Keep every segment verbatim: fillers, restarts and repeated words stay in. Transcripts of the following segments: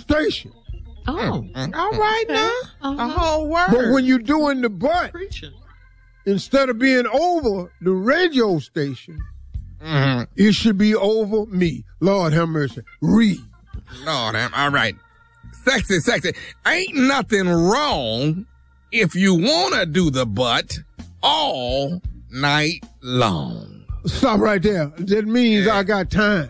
station. Oh. Mm-hmm. All right now. Uh-huh. A whole word. But when you're doing the butt, Preaching. instead of being over the radio station, Mm-hmm. it should be over me. Lord have mercy. Read. Lord, have- all right. Sexy, sexy. Ain't nothing wrong if you want to do the butt all night long. Stop right there. That means Yeah. I got time.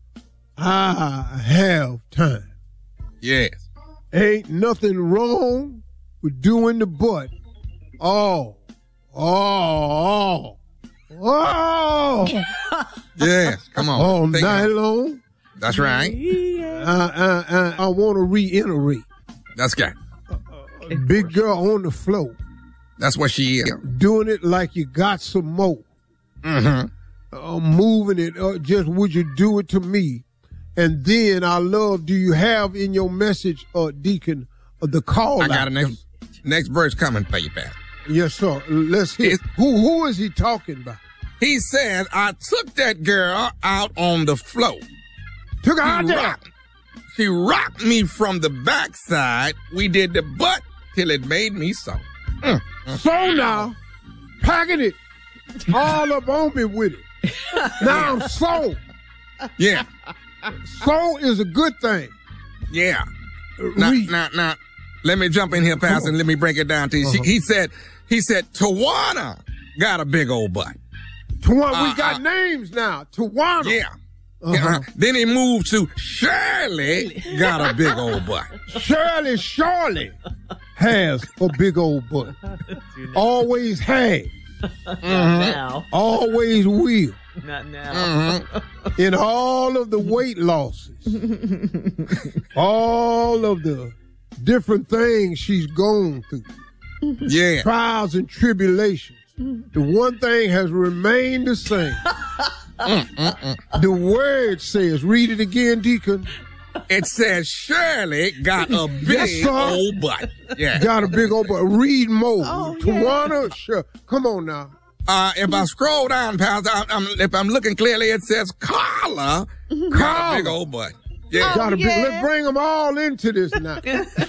I have time. Yes. Ain't nothing wrong with doing the butt all, all, all, Yes. Come on. all Think night it. long. That's right. I, I, I, I want to reiterate. That's good. Big girl on the floor, That's what she is. doing it like you got some more. Mm-hmm. Uh, moving it, uh, just would you do it to me? And then I love, do you have in your message, uh, Deacon, uh, the call I got out? a next next verse coming for you, Pastor. Yes, sir. Let's hear. It's- Who Who is he talking about? He said, I took that girl out on the floor. Took her She out there. rocked, she rocked me from the backside. We did the butt till it made me so. Mm. So now, packing it all up on me with it. Now I'm so. Yeah, So is a good thing. yeah. Now, Read. now, now, let me jump in here, Pastor, and let me break it down to you. She, Uh-huh. he said, he said, Tawana got a big old butt. Tawana, we Uh, got uh, names now. Tawana. Yeah. Uh-huh. Uh, then he moved to Shirley got a big old butt. Shirley Shirley has a big old butt. Always has. Not now. Always will. Not now. Mm-hmm. In all of the weight losses, all of the different things she's gone through, Yeah. trials and tribulations, the one thing has remained the same. The word says, read it again, Deacon, It says Shirley got a big Yes, sir. old butt. Yeah. got a big old butt. Read more. Oh, yeah. Tawana, sure. Come on now. Uh, if I scroll down, Pastor, I'm, I'm, if I'm looking clearly, it says Carla got a Carla. big old butt. Yeah. Got a big, yeah. let's bring them all into this now.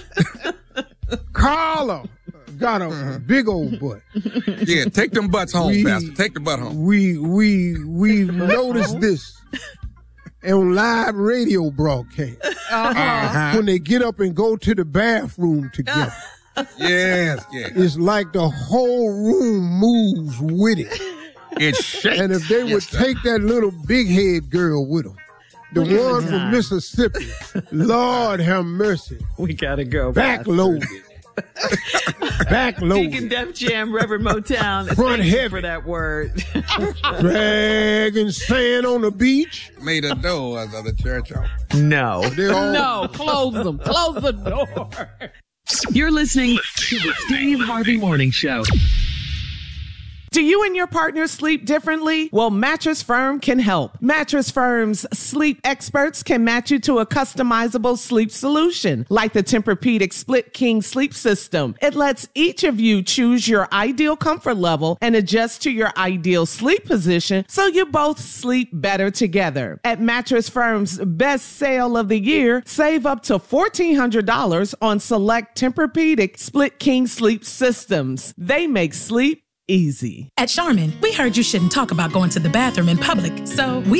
Carla got a big old butt. Yeah. Take them butts home, We- Pastor. Take the butt home. We we we noticed this on live radio broadcast Uh-huh. when they get up and go to the bathroom together. Yes. Yeah. It's like the whole room moves with it. It shakes. And if they would Yes, sir. take that little big head girl with them, the one from Mississippi, Lord have mercy, We gotta go. backloaded, Deacon backloaded, Def Jam, Reverend Motown. Front Thank you heavy. for that word. dragging sand on the beach. Made the doors of the church open. No. They all No, close them. Close the door. You're listening to the Steve Harvey Morning Show. Do you and your partner sleep differently? Well, Mattress Firm can help. Mattress Firm's sleep experts can match you to a customizable sleep solution, like the Tempur-Pedic Split King Sleep System. It lets each of you choose your ideal comfort level and adjust to your ideal sleep position so you both sleep better together. At Mattress Firm's best sale of the year, save up to fourteen hundred dollars on select Tempur-Pedic Split King Sleep Systems. They make sleep easy. At Charmin, we heard you shouldn't talk about going to the bathroom in public, so we